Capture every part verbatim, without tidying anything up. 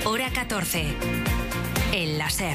Hora catorce. El láser.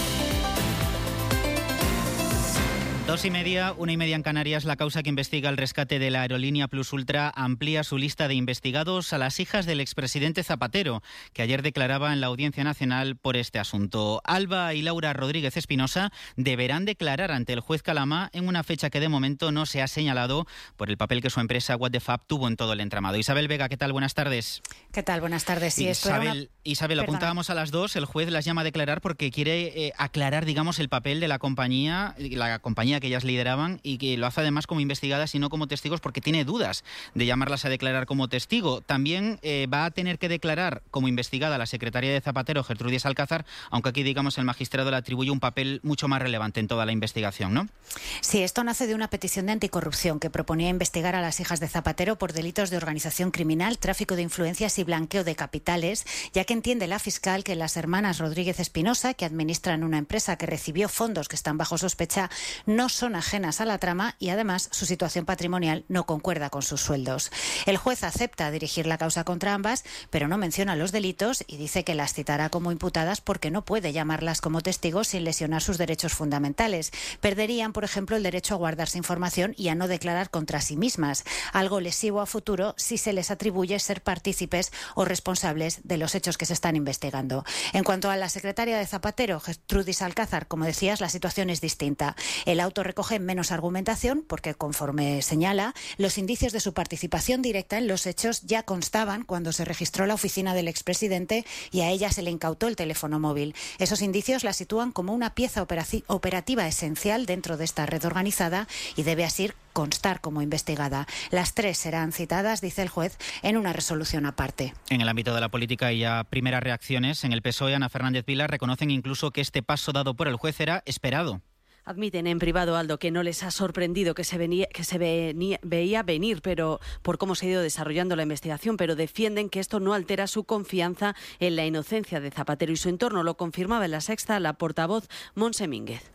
Dos y media, una y media en Canarias. La causa que investiga el rescate de la aerolínea Plus Ultra amplía su lista de investigados a las hijas del expresidente Zapatero, que ayer declaraba en la Audiencia Nacional por este asunto. Alba y Laura Rodríguez Espinosa deberán declarar ante el juez Calamá en una fecha que de momento no se ha señalado por el papel que su empresa What the Fab tuvo en todo el entramado. Isabel Vega, ¿qué tal? Buenas tardes. ¿Qué tal? Buenas tardes. Sí, Isabel, una... Isabel, apuntábamos a las dos. El juez las llama a declarar porque quiere eh, aclarar, digamos, el papel de la compañía, la compañía que ellas lideraban, y que lo hace además como investigadas y no como testigos, porque tiene dudas de llamarlas a declarar como testigo. También eh, va a tener que declarar como investigada la secretaria de Zapatero, Gertrudis Alcázar, aunque aquí, digamos, el magistrado le atribuye un papel mucho más relevante en toda la investigación, ¿no? Sí, esto nace de una petición de anticorrupción que proponía investigar a las hijas de Zapatero por delitos de organización criminal, tráfico de influencias y blanqueo de capitales, ya que entiende la fiscal que las hermanas Rodríguez Espinosa, que administran una empresa que recibió fondos que están bajo sospecha, no son ajenas a la trama y además su situación patrimonial no concuerda con sus sueldos. El juez acepta dirigir la causa contra ambas, pero no menciona los delitos y dice que las citará como imputadas porque no puede llamarlas como testigos sin lesionar sus derechos fundamentales. Perderían, por ejemplo, el derecho a guardarse información y a no declarar contra sí mismas, algo lesivo a futuro si se les atribuye ser partícipes o responsables de los hechos que se están investigando. En cuanto a la secretaria de Zapatero, Gertrudis Alcázar, como decías, la situación es distinta. El auto recoge menos argumentación porque, conforme señala, los indicios de su participación directa en los hechos ya constaban cuando se registró la oficina del expresidente y a ella se le incautó el teléfono móvil. Esos indicios la sitúan como una pieza operativa esencial dentro de esta red organizada y debe así constar como investigada. Las tres serán citadas, dice el juez, en una resolución aparte. En el ámbito de la política y ya primeras reacciones, en el P S O E, Ana Fernández Vila reconocen incluso que este paso dado por el juez era esperado. Admiten en privado, Aldo, que no les ha sorprendido, que se, venía, que se venía, veía venir pero por cómo se ha ido desarrollando la investigación, pero defienden que esto no altera su confianza en la inocencia de Zapatero y su entorno. Lo confirmaba en La Sexta la portavoz Montse Mínguez.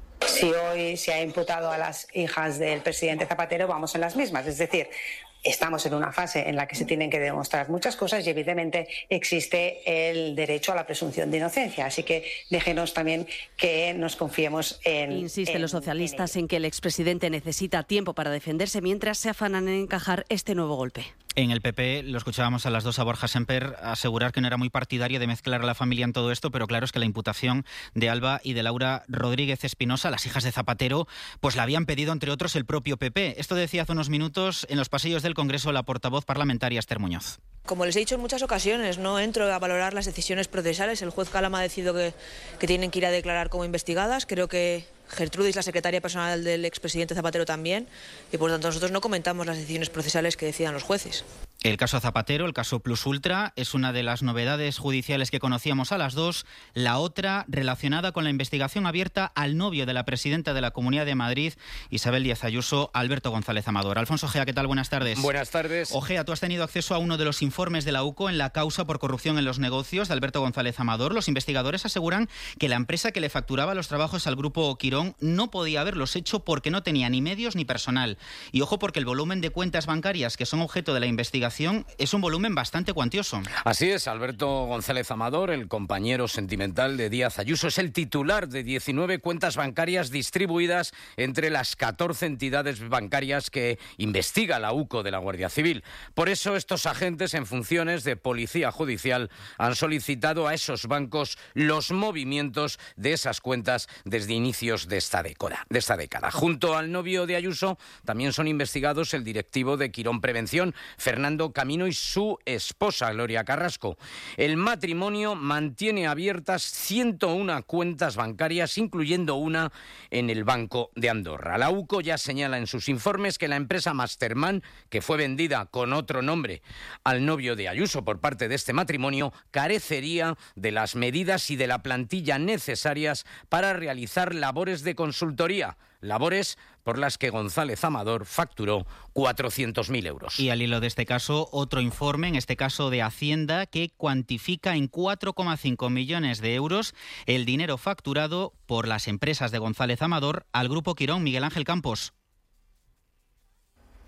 Si hoy se ha imputado a las hijas del presidente Zapatero, vamos en las mismas. Es decir, estamos en una fase en la que se tienen que demostrar muchas cosas y evidentemente existe el derecho a la presunción de inocencia. Así que déjenos también que nos confiemos en... Insisten en, los socialistas en, en que el expresidente necesita tiempo para defenderse mientras se afanan en encajar este nuevo golpe. En el P P lo escuchábamos a las dos a Borja Semper asegurar que no era muy partidario de mezclar a la familia en todo esto, pero claro, es que la imputación de Alba y de Laura Rodríguez Espinosa, las hijas de Zapatero, pues la habían pedido entre otros el propio P P. Esto decía hace unos minutos en los pasillos del Congreso la portavoz parlamentaria Esther Muñoz. Como les he dicho en muchas ocasiones, no entro a valorar las decisiones procesales. El juez Calamá ha decidido que, que tienen que ir a declarar como investigadas. Creo que Gertrudis, la secretaria personal del expresidente Zapatero, también, y por tanto nosotros no comentamos las decisiones procesales que decidan los jueces. El caso Zapatero, el caso Plus Ultra, es una de las novedades judiciales que conocíamos a las dos. La otra, relacionada con la investigación abierta al novio de la presidenta de la Comunidad de Madrid, Isabel Díaz Ayuso, Alberto González Amador. Alfonso Ojea, ¿qué tal? Buenas tardes. Buenas tardes. Ojea, tú has tenido acceso a uno de los informes de la U C O en la causa por corrupción en los negocios de Alberto González Amador. Los investigadores aseguran que la empresa que le facturaba los trabajos al grupo Quirón no podía haberlos hecho porque no tenía ni medios ni personal. Y ojo, porque el volumen de cuentas bancarias que son objeto de la investigación es un volumen bastante cuantioso. Así es, Alberto González Amador, el compañero sentimental de Díaz Ayuso, es el titular de diecinueve cuentas bancarias distribuidas entre las catorce entidades bancarias que investiga la U C O de la Guardia Civil. Por eso estos agentes en funciones de policía judicial han solicitado a esos bancos los movimientos de esas cuentas desde inicios de esta década. De esta década. Junto al novio de Ayuso también son investigados el directivo de Quirón Prevención, Fernando Camino, y su esposa, Gloria Carrasco. El matrimonio mantiene abiertas ciento una cuentas bancarias, incluyendo una en el Banco de Andorra. La U C O ya señala en sus informes que la empresa Masterman, que fue vendida con otro nombre al novio de Ayuso por parte de este matrimonio, carecería de las medidas y de la plantilla necesarias para realizar labores de consultoría. Labores por las que González Amador facturó cuatrocientos mil euros. Y al hilo de este caso, otro informe, en este caso de Hacienda, que cuantifica en cuatro coma cinco millones de euros el dinero facturado por las empresas de González Amador al Grupo Quirón. Miguel Ángel Campos.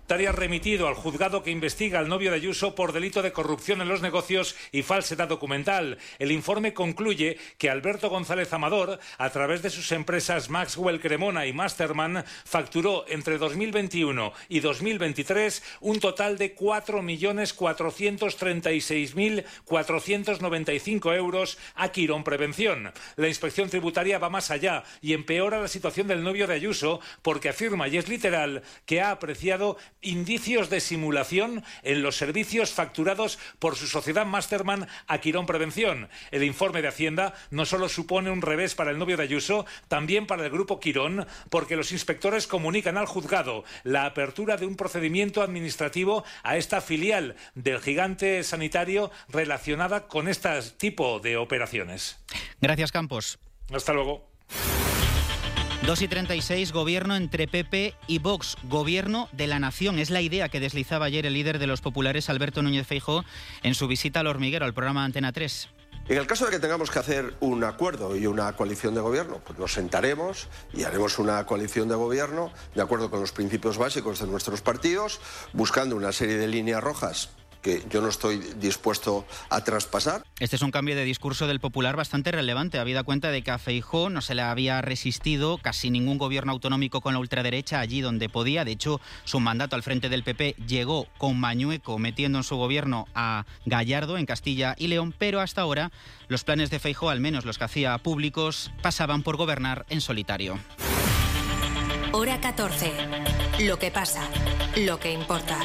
estaría remitido al juzgado que investiga al novio de Ayuso por delito de corrupción en los negocios y falsedad documental. El informe concluye que Alberto González Amador, a través de sus empresas Maxwell Cremona y Masterman, facturó entre dos mil veintiuno y dos mil veintitrés un total de cuatro millones cuatrocientos treinta y seis mil cuatrocientos noventa y cinco euros a Quirón Prevención. La inspección tributaria va más allá y empeora la situación del novio de Ayuso porque afirma, y es literal, que ha apreciado indicios de simulación en los servicios facturados por su sociedad Masterman a Quirón Prevención. El informe de Hacienda no solo supone un revés para el novio de Ayuso, también para el grupo Quirón, porque los inspectores comunican al juzgado la apertura de un procedimiento administrativo a esta filial del gigante sanitario relacionada con este tipo de operaciones. Gracias, Campos. Hasta luego. dos y treinta y seis, gobierno entre P P y Vox. Gobierno de la nación. Es la idea que deslizaba ayer el líder de los populares, Alberto Núñez Feijóo, en su visita al Hormiguero, al programa de Antena tres. En el caso de que tengamos que hacer un acuerdo y una coalición de gobierno, pues nos sentaremos y haremos una coalición de gobierno de acuerdo con los principios básicos de nuestros partidos, buscando una serie de líneas rojas que yo no estoy dispuesto a traspasar. Este es un cambio de discurso del Popular bastante relevante, habida cuenta de que a Feijóo no se le había resistido casi ningún gobierno autonómico con la ultraderecha allí donde podía. De hecho, su mandato al frente del P P llegó con Mañueco metiendo en su gobierno a Gallardo en Castilla y León, pero hasta ahora los planes de Feijóo, al menos los que hacía públicos, pasaban por gobernar en solitario. Hora catorce. Lo que pasa, lo que importa.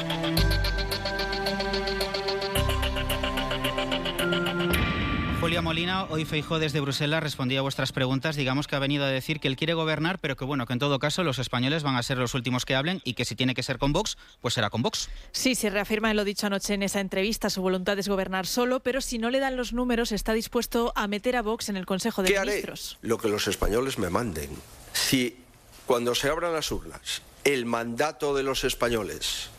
Julia Molina, hoy Feijóo desde Bruselas respondía a vuestras preguntas. Digamos que ha venido a decir que él quiere gobernar, pero que bueno, que en todo caso los españoles van a ser los últimos que hablen y que si tiene que ser con Vox, pues será con Vox. Sí, se reafirma en lo dicho anoche en esa entrevista. Su voluntad es gobernar solo, pero si no le dan los números está dispuesto a meter a Vox en el Consejo de ¿Qué Ministros. Haré? Lo que los españoles me manden. Si cuando se abran las urnas el mandato de los españoles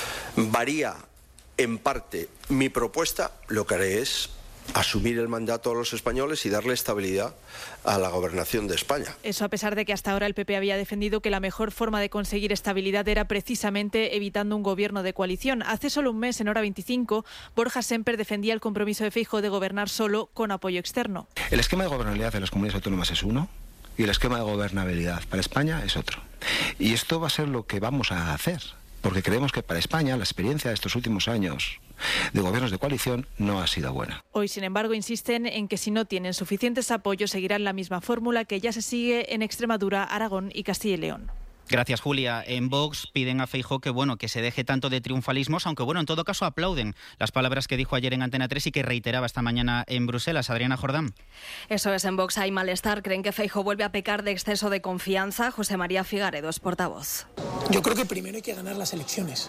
varía en parte mi propuesta, lo que haré es asumir el mandato a los españoles y darle estabilidad a la gobernación de España. Eso a pesar de que hasta ahora el P P había defendido que la mejor forma de conseguir estabilidad era precisamente evitando un gobierno de coalición. Hace solo un mes, en Hora veinticinco, Borja Semper defendía el compromiso de Feijóo de gobernar solo con apoyo externo. El esquema de gobernabilidad de las comunidades autónomas es uno y el esquema de gobernabilidad para España es otro. Y esto va a ser lo que vamos a hacer, porque creemos que para España la experiencia de estos últimos años de gobiernos de coalición no ha sido buena. Hoy, sin embargo, insisten en que si no tienen suficientes apoyos seguirán la misma fórmula que ya se sigue en Extremadura, Aragón y Castilla y León. Gracias, Julia. En Vox piden a Feijóo que bueno que se deje tanto de triunfalismos, aunque bueno, en todo caso aplauden las palabras que dijo ayer en Antena tres y que reiteraba esta mañana en Bruselas. Adriana Jordán. Eso es, en Vox hay malestar. Creen que Feijóo vuelve a pecar de exceso de confianza. José María Figaredo es portavoz. Yo creo que primero hay que ganar las elecciones.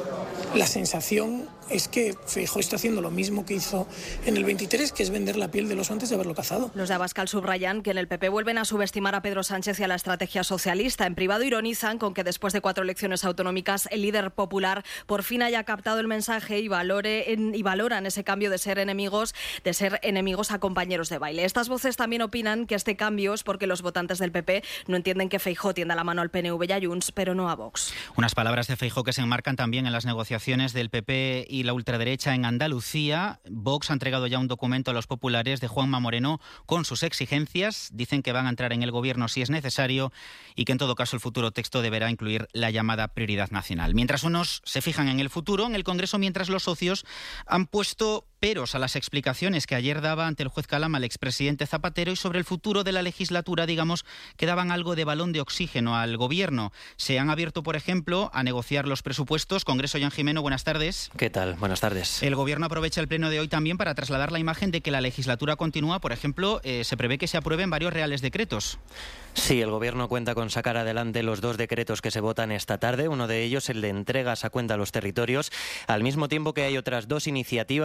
La sensación es que Feijóo está haciendo lo mismo que hizo en el veintitrés, que es vender la piel del oso antes de haberlo cazado. Los de Abascal subrayan que en el P P vuelven a subestimar a Pedro Sánchez y a la estrategia socialista. En privado ironizan con que después de cuatro elecciones autonómicas el líder popular por fin haya captado el mensaje y, valore en, y valoran ese cambio de ser enemigos, de ser enemigos a compañeros de baile. Estas voces también opinan que este cambio es porque los votantes del P P no entienden que Feijóo tienda la mano al P N V y a Junts, pero no a Vox. Unas palabras de Feijóo que se enmarcan también en las negociaciones del P P y la ultraderecha en Andalucía. Vox ha entregado ya un documento a los populares de Juanma Moreno con sus exigencias. Dicen que van a entrar en el gobierno si es necesario y que en todo caso el futuro texto deberá incluir la llamada prioridad nacional. Mientras unos se fijan en el futuro, en el Congreso, mientras los socios han puesto peros a las explicaciones que ayer daba ante el juez Calama el expresidente Zapatero y sobre el futuro de la legislatura, digamos, que daban algo de balón de oxígeno al gobierno. Se han abierto, por ejemplo, a negociar los presupuestos. Congreso, Jan Jimeno, buenas tardes. ¿Qué tal? Buenas tardes. El gobierno aprovecha el pleno de hoy también para trasladar la imagen de que la legislatura continúa. Por ejemplo, eh, se prevé que se aprueben varios reales decretos. Sí, el Gobierno cuenta con sacar adelante los dos decretos que se votan esta tarde. Uno de ellos, el de entregas a cuenta a los territorios, al mismo tiempo que hay otras dos iniciativas que prevén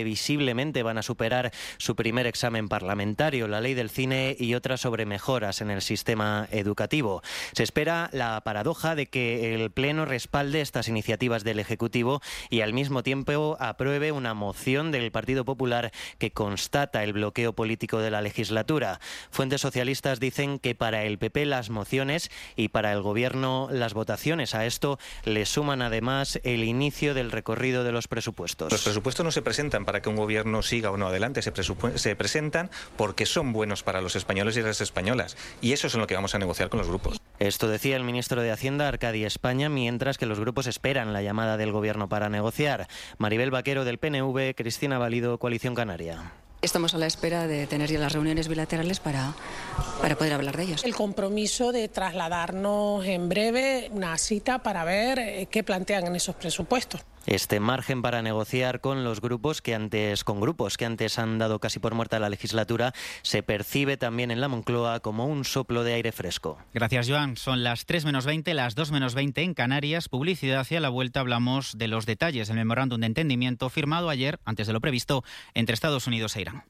previsiblemente van a superar su primer examen parlamentario, la ley del cine y otras sobre mejoras en el sistema educativo. Se espera la paradoja de que el Pleno respalde estas iniciativas del Ejecutivo y al mismo tiempo apruebe una moción del Partido Popular que constata el bloqueo político de la legislatura. Fuentes socialistas dicen que para el P P las mociones y para el Gobierno las votaciones. A esto le suman además el inicio del recorrido de los presupuestos. Los presupuestos no se presentan para que un gobierno siga o no adelante, se, se presentan porque son buenos para los españoles y las españolas. Y eso es en lo que vamos a negociar con los grupos. Esto decía el ministro de Hacienda, Arcadi España, mientras que los grupos esperan la llamada del Gobierno para negociar. Maribel Vaquero, del P N V, Cristina Valido, Coalición Canaria. Estamos a la espera de tener ya las reuniones bilaterales para, para poder hablar de ellos. El compromiso de trasladarnos en breve una cita para ver qué plantean en esos presupuestos. Este margen para negociar con los grupos que antes, con grupos que antes han dado casi por muerta la legislatura, se percibe también en la Moncloa como un soplo de aire fresco. Gracias, Joan. Son las tres menos veinte, las dos menos veinte en Canarias. Publicidad hacia la vuelta. Hablamos de los detalles del memorándum de entendimiento firmado ayer, antes de lo previsto, entre Estados Unidos e Irán.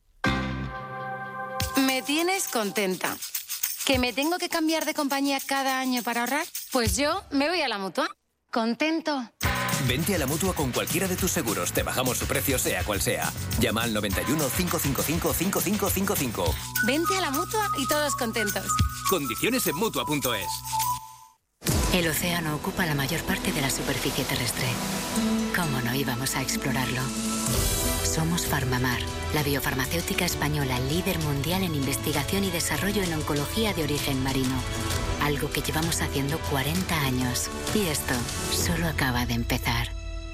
Me tienes contenta. ¿Que me tengo que cambiar de compañía cada año para ahorrar? Pues yo me voy a la Mutua. ¿Contento? Vente a la Mutua con cualquiera de tus seguros. Te bajamos su precio sea cual sea. Llama al noventa y uno, cinco cinco cinco, cinco cinco cinco cinco. Vente a la Mutua y todos contentos. Condiciones en Mutua punto es. El océano ocupa la mayor parte de la superficie terrestre. ¿Cómo no íbamos a explorarlo? Somos Farmamar, la biofarmacéutica española líder mundial en investigación y desarrollo en oncología de origen marino. Algo que llevamos haciendo cuarenta años. Y esto solo acaba de empezar.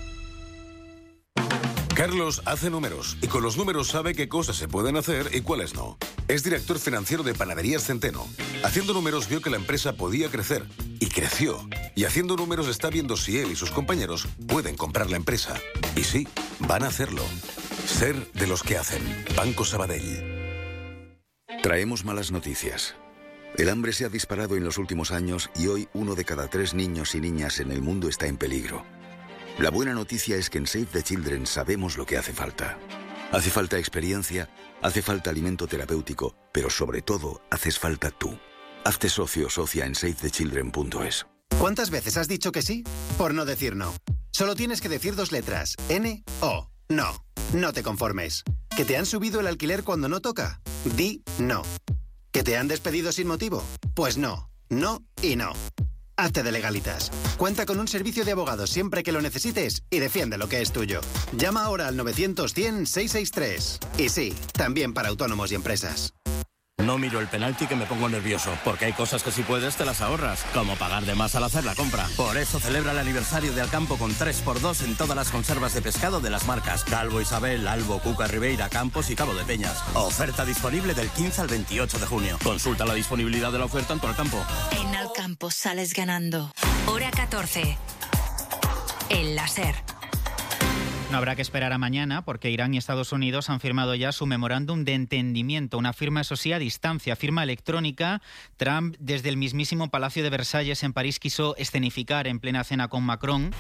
Carlos hace números y con los números sabe qué cosas se pueden hacer y cuáles no. Es director financiero de Panaderías Centeno. Haciendo números vio que la empresa podía crecer y creció. Y haciendo números está viendo si él y sus compañeros pueden comprar la empresa. Y sí, van a hacerlo. Ser de los que hacen. Banco Sabadell. Traemos malas noticias. El hambre se ha disparado en los últimos años y hoy uno de cada tres niños y niñas en el mundo está en peligro. La buena noticia es que en Save the Children sabemos lo que hace falta. Hace falta experiencia, hace falta alimento terapéutico, pero sobre todo haces falta tú. Hazte socio o socia en save the children punto es. ¿Cuántas veces has dicho que sí? Por no decir no. Solo tienes que decir dos letras. N O. No. No te conformes. ¿Que te han subido el alquiler cuando no toca? Di no. ¿Que te han despedido sin motivo? Pues no. No y no. Hazte de Legalitas. Cuenta con un servicio de abogados siempre que lo necesites y defiende lo que es tuyo. Llama ahora al novecientos cien, seiscientos sesenta y tres. Y sí, también para autónomos y empresas. No miro el penalti que me pongo nervioso, porque hay cosas que si puedes te las ahorras, como pagar de más al hacer la compra. Por eso celebra el aniversario de Alcampo con tres por dos en todas las conservas de pescado de las marcas Calvo Isabel, Albo, Cuca Ribeira, Campos y Cabo de Peñas. Oferta disponible del quince al veintiocho de junio. Consulta la disponibilidad de la oferta en tu Alcampo. En Alcampo sales ganando. Hora catorce. El láser. No habrá que esperar a mañana porque Irán y Estados Unidos han firmado ya su memorándum de entendimiento, una firma, eso sí, a distancia, firma electrónica. Trump, desde el mismísimo Palacio de Versalles en París, quiso escenificar en plena cena con Macron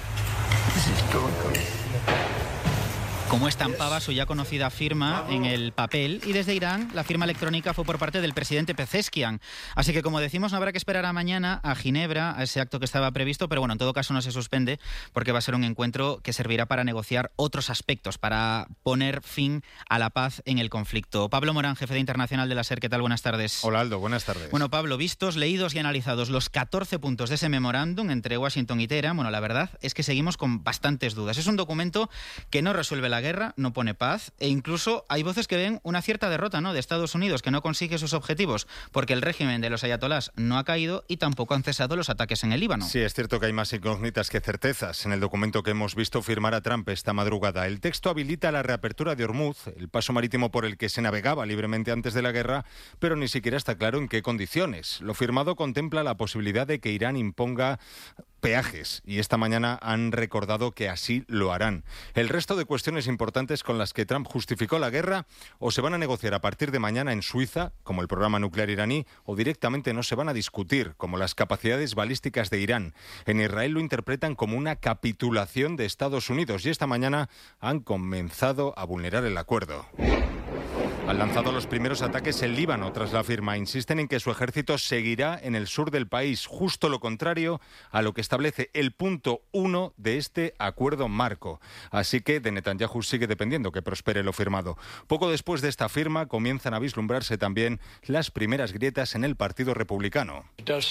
cómo estampaba su ya conocida firma en el papel, y desde Irán la firma electrónica fue por parte del presidente Pezeshkian. Así que, como decimos, no habrá que esperar a mañana a Ginebra, a ese acto que estaba previsto, pero bueno, en todo caso no se suspende porque va a ser un encuentro que servirá para negociar otros aspectos, para poner fin a la paz en el conflicto. Pablo Morán, jefe de Internacional de la SER, ¿qué tal? Buenas tardes. Hola, Aldo, buenas tardes. Bueno, Pablo, vistos, leídos y analizados los catorce puntos de ese memorándum entre Washington y Teherán, bueno, la verdad es que seguimos con bastantes dudas. Es un documento que no resuelve la guerra, no pone paz, e incluso hay voces que ven una cierta derrota, ¿no?, de Estados Unidos, que no consigue sus objetivos porque el régimen de los ayatolás no ha caído y tampoco han cesado los ataques en el Líbano. Sí, es cierto que hay más incógnitas que certezas en el documento que hemos visto firmar a Trump esta madrugada. El texto habilita la reapertura de Hormuz, el paso marítimo por el que se navegaba libremente antes de la guerra, pero ni siquiera está claro en qué condiciones. Lo firmado contempla la posibilidad de que Irán imponga peajes, y esta mañana han recordado que así lo harán. El resto de cuestiones importantes con las que Trump justificó la guerra o se van a negociar a partir de mañana en Suiza, como el programa nuclear iraní, o directamente no se van a discutir, como las capacidades balísticas de Irán. En Israel lo interpretan como una capitulación de Estados Unidos y esta mañana han comenzado a vulnerar el acuerdo. Han lanzado los primeros ataques en Líbano tras la firma. Insisten en que su ejército seguirá en el sur del país, justo lo contrario a lo que establece el punto uno de este acuerdo marco. Así que de Netanyahu sigue dependiendo que prospere lo firmado. Poco después de esta firma comienzan a vislumbrarse también las primeras grietas en el Partido Republicano.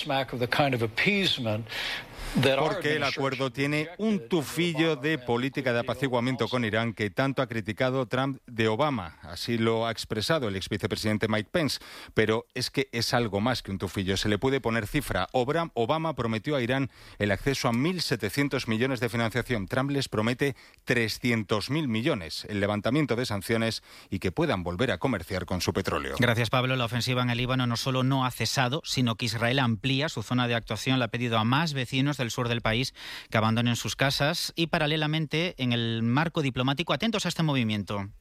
Porque el acuerdo tiene un tufillo de política de apaciguamiento con Irán que tanto ha criticado Trump de Obama. Así lo ha expresado el ex vicepresidente Mike Pence. Pero es que es algo más que un tufillo. Se le puede poner cifra. Obama prometió a Irán el acceso a mil setecientos millones de financiación. Trump les promete trescientos mil millones, el levantamiento de sanciones y que puedan volver a comerciar con su petróleo. Gracias, Pablo. La ofensiva en el Líbano no solo no ha cesado, sino que Israel amplía su zona de actuación. Le ha pedido a más vecinos del sur del país que abandonen sus casas y paralelamente en el marco diplomático atentos a este movimiento.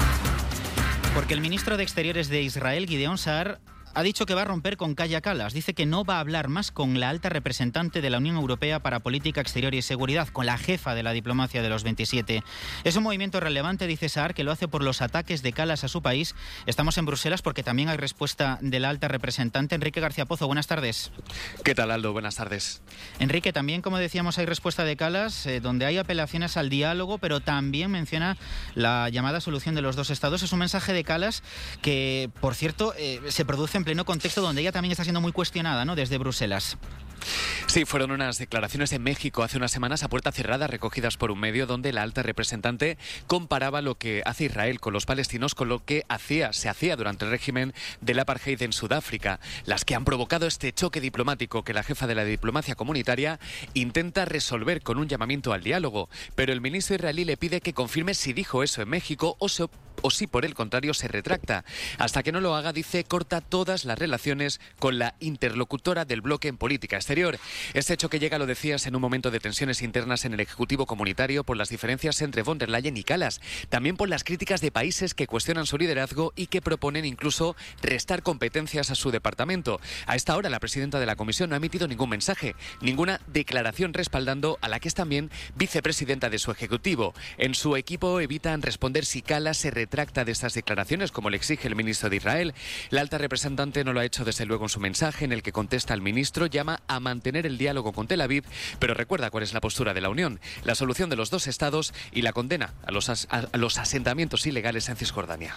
Porque el ministro de Exteriores de Israel, Gideon Saar, ha dicho que va a romper con Kaja Kallas. Dice que no va a hablar más con la alta representante de la Unión Europea para Política Exterior y Seguridad, con la jefa de la diplomacia de los veintisiete. Es un movimiento relevante, dice Saar, que lo hace por los ataques de Kallas a su país. Estamos en Bruselas porque también hay respuesta de la alta representante. Enrique García Pozo, buenas tardes. ¿Qué tal, Aldo? Buenas tardes. Enrique, también, como decíamos, hay respuesta de Kallas, eh, donde hay apelaciones al diálogo, pero también menciona la llamada solución de los dos estados. Es un mensaje de Kallas que, por cierto, eh, se produce en pleno contexto donde ella también está siendo muy cuestionada, ¿no?, desde Bruselas. Sí, fueron unas declaraciones en México hace unas semanas a puerta cerrada recogidas por un medio donde la alta representante comparaba lo que hace Israel con los palestinos con lo que hacía, se hacía durante el régimen del apartheid en Sudáfrica, las que han provocado este choque diplomático que la jefa de la diplomacia comunitaria intenta resolver con un llamamiento al diálogo, pero el ministro israelí le pide que confirme si dijo eso en México o se o si por el contrario se retracta. Hasta que no lo haga, dice, corta todas las relaciones con la interlocutora del bloque en política exterior. Este hecho que llega, lo decías, en un momento de tensiones internas en el Ejecutivo Comunitario por las diferencias entre von der Leyen y Kallas, también por las críticas de países que cuestionan su liderazgo y que proponen incluso restar competencias a su departamento. A esta hora la presidenta de la Comisión no ha emitido ningún mensaje, ninguna declaración respaldando a la que es también vicepresidenta de su Ejecutivo. En su equipo evitan responder si Kallas se retracta tracta de estas declaraciones, como le exige el ministro de Israel. La alta representante no lo ha hecho desde luego en su mensaje, en el que contesta al ministro, llama a mantener el diálogo con Tel Aviv, pero recuerda cuál es la postura de la Unión, la solución de los dos estados y la condena a los, as- a los asentamientos ilegales en Cisjordania.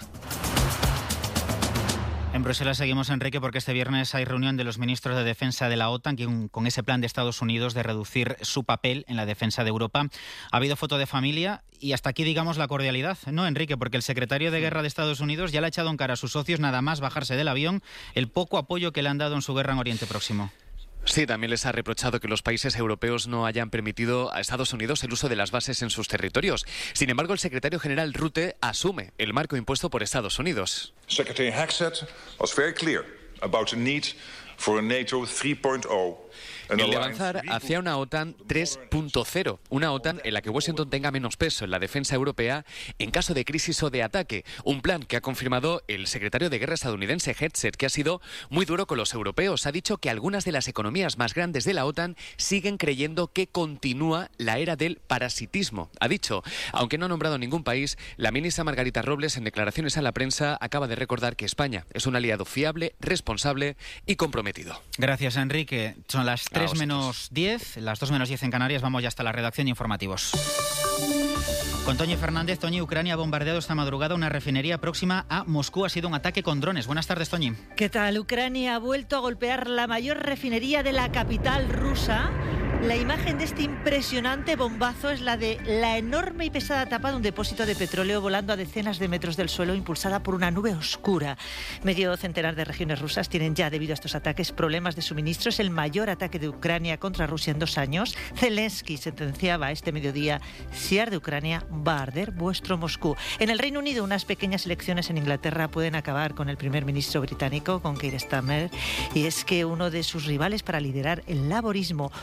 En Bruselas seguimos, Enrique, porque este viernes hay reunión de los ministros de defensa de la OTAN que, con ese plan de Estados Unidos de reducir su papel en la defensa de Europa. Ha habido foto de familia y hasta aquí, digamos, la cordialidad, ¿no, Enrique? Porque el secretario de Guerra de Estados Unidos ya le ha echado en cara a sus socios nada más bajarse del avión el poco apoyo que le han dado en su guerra en Oriente Próximo. Sí, también les ha reprochado que los países europeos no hayan permitido a Estados Unidos el uso de las bases en sus territorios. Sin embargo, el secretario general Rutte asume el marco impuesto por Estados Unidos. Secretary Hexet was very clear about the need for a NATO tres punto cero. El de avanzar hacia una OTAN tres punto cero, una OTAN en la que Washington tenga menos peso en la defensa europea en caso de crisis o de ataque. Un plan que ha confirmado el secretario de Guerra estadounidense Hegseth, que ha sido muy duro con los europeos. Ha dicho que algunas de las economías más grandes de la OTAN siguen creyendo que continúa la era del parasitismo. Ha dicho, aunque no ha nombrado ningún país, la ministra Margarita Robles, en declaraciones a la prensa, acaba de recordar que España es un aliado fiable, responsable y comprometido. Gracias, Enrique. Son las tres menos diez, las dos menos diez en Canarias. Vamos ya hasta la redacción de informativos. Con Toñi Fernández. Toñi, Ucrania ha bombardeado esta madrugada una refinería próxima a Moscú. Ha sido un ataque con drones. Buenas tardes, Toñi. ¿Qué tal? Ucrania ha vuelto a golpear la mayor refinería de la capital rusa. La imagen de este impresionante bombazo es la de la enorme y pesada tapa de un depósito de petróleo volando a decenas de metros del suelo, impulsada por una nube oscura. Medio centenar de regiones rusas tienen ya, debido a estos ataques, problemas de suministro. Es el mayor ataque de Ucrania contra Rusia en dos años. Zelensky sentenciaba este mediodía: si arde Ucrania, va a arder vuestro Moscú. En el Reino Unido, unas pequeñas elecciones en Inglaterra pueden acabar con el primer ministro británico, con Keir Starmer, y es que uno de sus rivales para liderar el laborismo puede obtener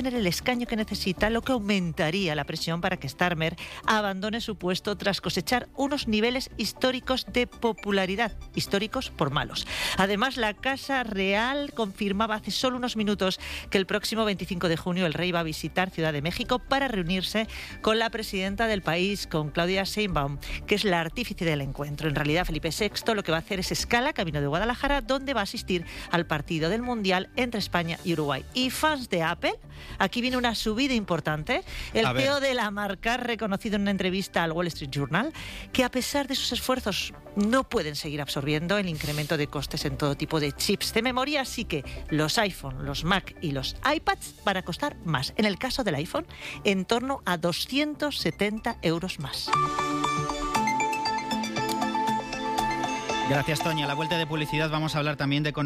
tener el escaño que necesita, lo que aumentaría la presión para que Starmer abandone su puesto tras cosechar unos niveles históricos de popularidad, históricos por malos. Además, la Casa Real confirmaba hace solo unos minutos que el próximo veinticinco de junio el rey va a visitar Ciudad de México para reunirse con la presidenta del país, con Claudia Sheinbaum, que es la artífice del encuentro. En realidad, Felipe sexto lo que va a hacer es escala camino de Guadalajara, donde va a asistir al partido del Mundial entre España y Uruguay. Y fans de Apple, aquí viene una subida importante. El C E O de la marca ha reconocido en una entrevista al Wall Street Journal que a pesar de sus esfuerzos no pueden seguir absorbiendo el incremento de costes en todo tipo de chips de memoria, así que los iPhone, los Mac y los iPads van a costar más. En el caso del iPhone, en torno a doscientos setenta euros más. Gracias, Toña. A la vuelta de publicidad vamos a hablar también de